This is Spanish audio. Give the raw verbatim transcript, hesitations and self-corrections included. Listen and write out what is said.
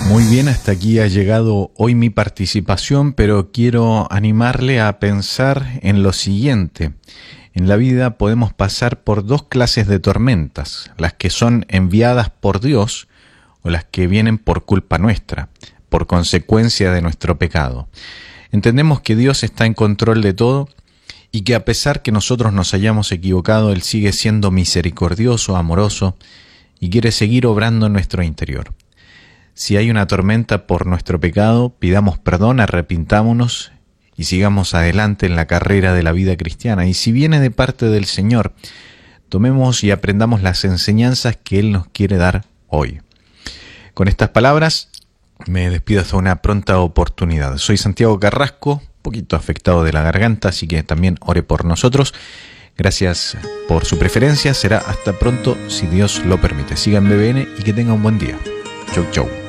Muy bien, hasta aquí ha llegado hoy mi participación, pero quiero animarle a pensar en lo siguiente. En la vida podemos pasar por dos clases de tormentas, las que son enviadas por Dios o las que vienen por culpa nuestra, por consecuencia de nuestro pecado. Entendemos que Dios está en control de todo y que a pesar que nosotros nos hayamos equivocado, Él sigue siendo misericordioso, amoroso y quiere seguir obrando en nuestro interior. Si hay una tormenta por nuestro pecado, pidamos perdón, arrepintámonos y sigamos adelante en la carrera de la vida cristiana. Y si viene de parte del Señor, tomemos y aprendamos las enseñanzas que Él nos quiere dar hoy. Con estas palabras, me despido hasta una pronta oportunidad. Soy Santiago Carrasco, un poquito afectado de la garganta, así que también ore por nosotros. Gracias por su preferencia. Será hasta pronto, si Dios lo permite. Sigan B B N y que tengan un buen día. Chau, chau.